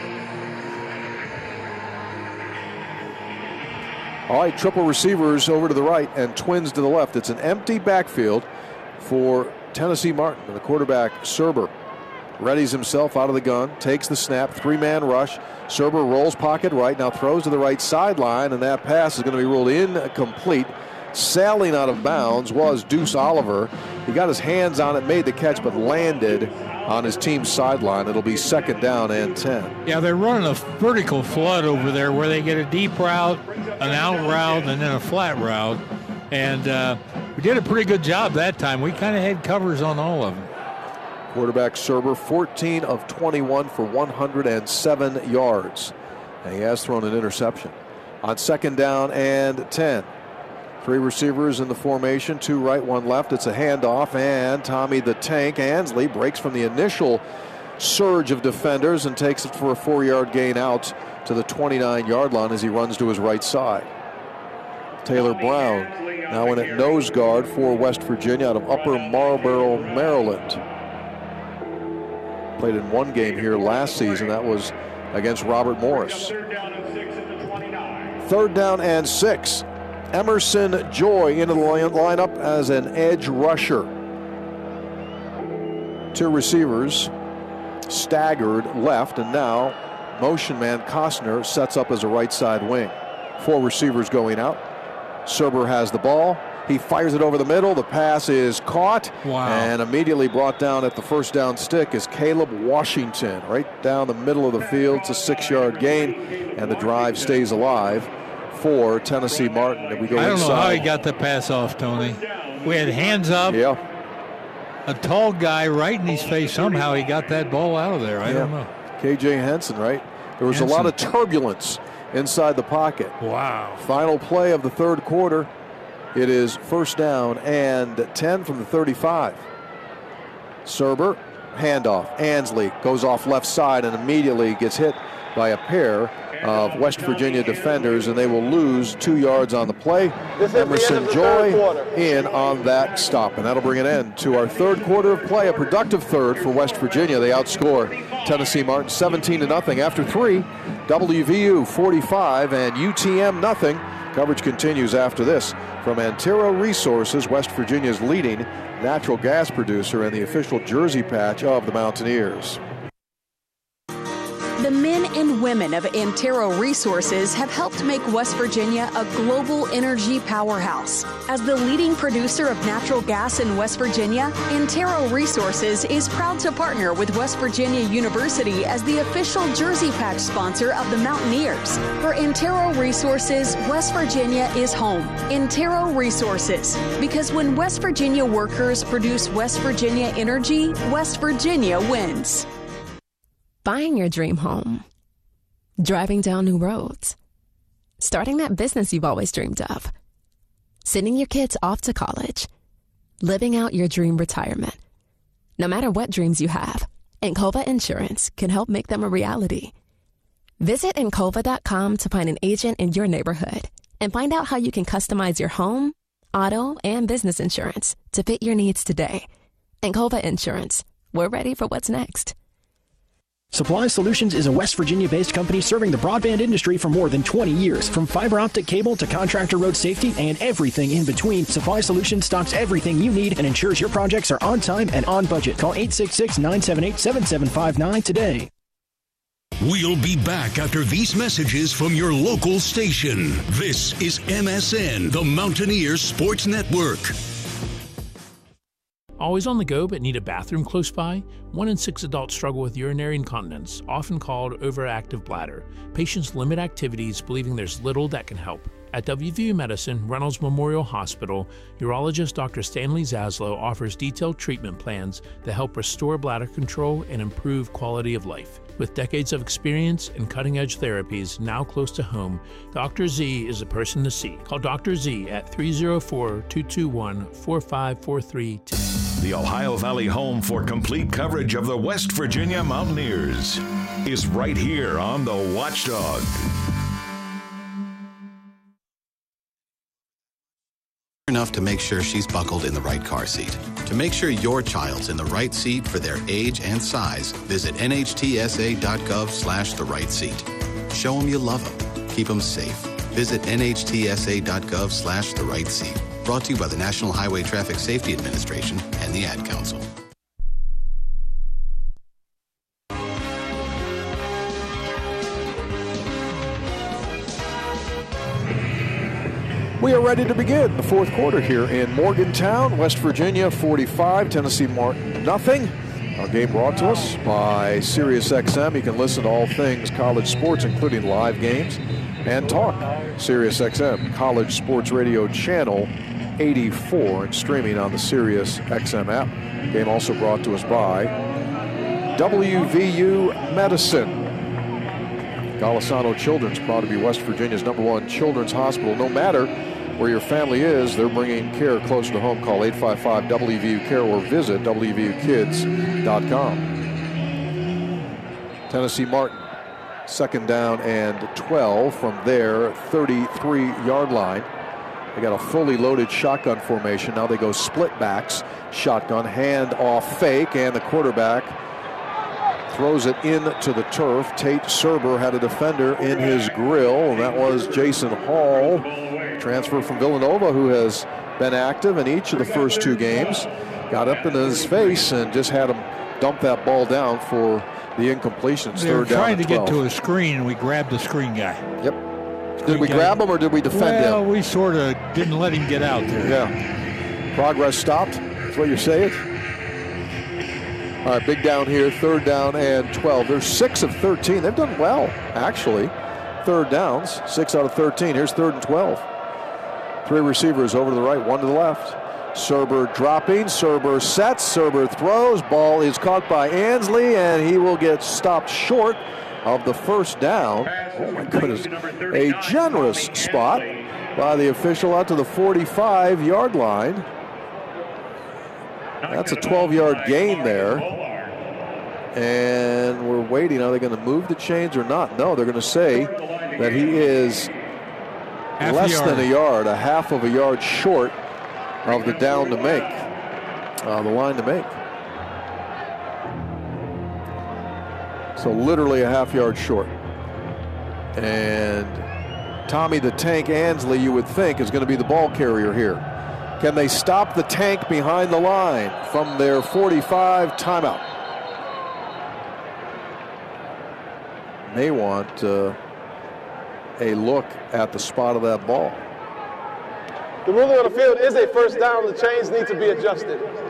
All right, triple receivers over to the right and twins to the left. It's an empty backfield for Tennessee Martin, and the quarterback, Serber, readies himself out of the gun, takes the snap, three-man rush. Serber rolls pocket right, now throws to the right sideline, and that pass is going to be ruled incomplete. Sailing out of bounds was Deuce Oliver. He got his hands on it, made the catch, but landed on his team's sideline. It'll be second down and ten. Yeah, they're running a vertical flood over there where they get a deep route, an out route, and then a flat route. And uh, we did a pretty good job that time. We kind of had covers on all of them. Quarterback Serber, fourteen of twenty-one for one hundred seven yards. And he has thrown an interception. On second down and ten. Three receivers in the formation, two right, one left. It's a handoff, and Tommy the Tank Ansley breaks from the initial surge of defenders and takes it for a four-yard gain out to the twenty-nine-yard line as he runs to his right side. Taylor Brown now in at nose guard for West Virginia out of Upper Marlboro, Maryland. Played in one game here last season. That was against Robert Morris. Third down and six. Emerson Joy into the lineup as an edge rusher. Two receivers staggered left, and now motion man Costner sets up as a right side wing. Four receivers going out. Serber has the ball. He fires it over the middle. The pass is caught. Wow. And immediately brought down at the first down stick is Caleb Washington. Right down the middle of the field. It's a six-yard gain, and the drive stays alive for Tennessee Martin. And we go I don't inside. know how he got the pass off, Tony. We had hands up. Yeah. A tall guy right in his face. Somehow he got that ball out of there. I yeah. don't know. K J Henson, right? There was Henson. a lot of turbulence inside the pocket. Wow. Final play of the third quarter. It is first down and ten from the thirty-five. Serber, handoff. Ansley goes off left side and immediately gets hit by a pair of West Virginia defenders, and they will lose two yards on the play. Emerson Joy in on that stop, and that'll bring an end to our third quarter of play. A productive third for West Virginia. They outscore Tennessee Martin seventeen to nothing after three. W V U forty-five and U T M nothing. Coverage continues after this from Antero Resources, West Virginia's leading natural gas producer and the official jersey patch of the Mountaineers. The men and women of Antero Resources have helped make West Virginia a global energy powerhouse. As the leading producer of natural gas in West Virginia, Antero Resources is proud to partner with West Virginia University as the official jersey patch sponsor of the Mountaineers. For Antero Resources, West Virginia is home. Antero Resources, because when West Virginia workers produce West Virginia energy, West Virginia wins. Buying your dream home, driving down new roads, starting that business you've always dreamed of, sending your kids off to college, living out your dream retirement. No matter what dreams you have, Encova Insurance can help make them a reality. Visit Encova dot com to find an agent in your neighborhood and find out how you can customize your home, auto, and business insurance to fit your needs today. Encova Insurance. We're ready for what's next. Supply Solutions is a West Virginia-based company serving the broadband industry for more than twenty years. From fiber optic cable to contractor road safety and everything in between, Supply Solutions stocks everything you need and ensures your projects are on time and on budget. Call eight six six, nine seven eight, seven seven five nine today. We'll be back after these messages from your local station. This is M S N, the Mountaineers Sports Network. Always on the go but need a bathroom close by? One in six adults struggle with urinary incontinence, often called overactive bladder. Patients limit activities, believing there's little that can help. At W V U Medicine, Reynolds Memorial Hospital, urologist Doctor Stanley Zaslow offers detailed treatment plans that help restore bladder control and improve quality of life. With decades of experience and cutting-edge therapies now close to home, Doctor Z is a person to see. Call Doctor Z at three oh four, two two one, four five four three today. The Ohio Valley home for complete coverage of the West Virginia Mountaineers is right here on the Watchdog. Enough to make sure she's buckled in the right car seat. To make sure your child's in the right seat for their age and size, visit N H T S A dot gov slash the right seat. Show them you love them. Keep them safe. Visit N H T S A dot gov slash the right seat. Brought to you by the National Highway Traffic Safety Administration and the Ad Council. We are ready to begin the fourth quarter here in Morgantown, West Virginia, forty-five, Tennessee Martin, nothing. Our game brought to us by SiriusXM. You can listen to all things college sports, including live games and talk. SiriusXM College Sports Radio Channel eighty-four and streaming on the SiriusXM app. Game also brought to us by W V U Medicine. Golisano Children's, proud to be West Virginia's number one children's hospital. No matter where your family is, they're bringing care closer to home. Call eight five five W V U care or visit W V U kids dot com. Tennessee Martin, second down and twelve from their thirty-three yard line. They got a fully loaded shotgun formation. Now they go split backs, shotgun, hand off fake, and the quarterback throws it into the turf. Tate Serber had a defender in his grill, and that was Jason Hall, transfer from Villanova, who has been active in each of the first two games. Got up in his face and just had him dump that ball down for the incompletions. They were Third down trying to twelve. get to a screen, and we grabbed the screen guy. Yep. Did we grab him or did we defend him? Well, we sort of didn't let him get out there. Yeah. Progress stopped. That's what you're saying? All right, big down here, third down and twelve. They're six of thirteen. They've done well, actually, third downs, six out of thirteen. Here's third and twelve. Three receivers over to the right, one to the left. Serber dropping, Serber sets, Serber throws. Ball is caught by Ansley, and he will get stopped short of the first down. Oh my goodness. A generous spot by the official out to the forty-five-yard line. That's a twelve-yard gain there. And we're waiting. Are they going to move the chains or not? No, they're going to say that he is half less a than a yard, a half of a yard short of the down to make, uh, the line to make. So literally a half yard short. And Tommy the Tank Ansley, you would think, is going to be the ball carrier here. Can they stop the Tank behind the line from their forty-five? Timeout. May want uh, a look at the spot of that ball. The ruling on the field is a first down. The chains need to be adjusted.